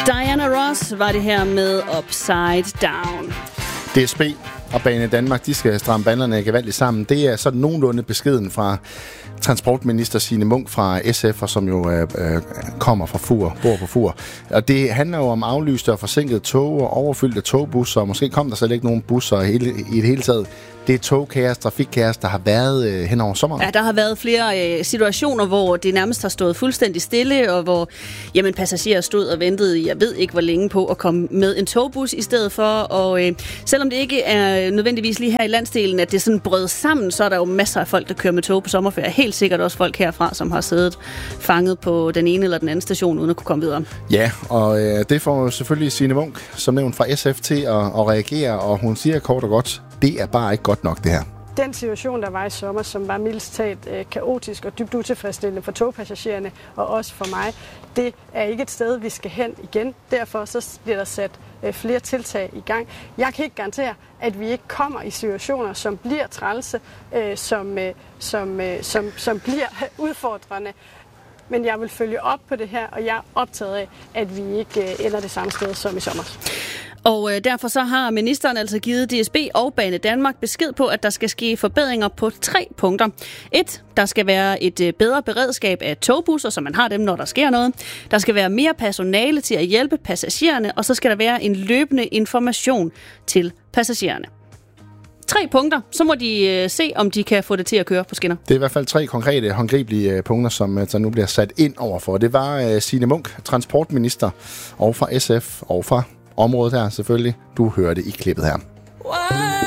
Diana Ross var det her med Upside Down. DSB og Banedanmark, de skal stramme banderne gevaldigt sammen. Det er sådan nogenlunde beskeden fra transportminister Signe Munk fra SF, og som jo kommer fra Fur, bor på Fur. Og det handler jo om aflyste og forsinkede tog og overfyldte togbusser, og måske kom der slet ikke nogen busser i det hele taget. Det er togkaos, trafikkaos, der har været hen over sommeren. Ja, der har været flere situationer, hvor det nærmest har stået fuldstændig stille, og hvor passagerer stod og ventede, jeg ved ikke hvor længe, på at komme med en togbus i stedet for. Og selvom det ikke er nødvendigvis lige her i landsdelen, at det sådan brød sammen, så er der jo masser af folk, der kører med tog på sommerferie. Helt sikkert også folk herfra, som har siddet fanget på den ene eller den anden station, uden at kunne komme videre. Ja, og det får selvfølgelig Signe Munk, som nævnt fra SF, til at reagere, og hun siger kort og godt, det er bare ikke godt nok det her. Den situation, der var i sommer, som var mildest talt kaotisk og dybt utilfredsstillende for togpassagererne og også for mig, det er ikke et sted, vi skal hen igen. Derfor så bliver der sat flere tiltag i gang. Jeg kan ikke garantere, at vi ikke kommer i situationer, som bliver trælse, som bliver udfordrende. Men jeg vil følge op på det her, og jeg er optaget af, at vi ikke ender det samme sted som i sommer. Og derfor så har ministeren altså givet DSB og Banedanmark besked på, at der skal ske forbedringer på 3 punkter. 1. Der skal være et bedre beredskab af togbusser, så man har dem, når der sker noget. Der skal være mere personale til at hjælpe passagererne, og så skal der være en løbende information til passagererne. 3 punkter, så må de se, om de kan få det til at køre på skinner. Det er i hvert fald 3 konkrete, håndgribelige punkter, som der nu bliver sat ind overfor. Det var Signe Munk, transportminister, og fra SF, og fra området her selvfølgelig. Du hører det i klippet her.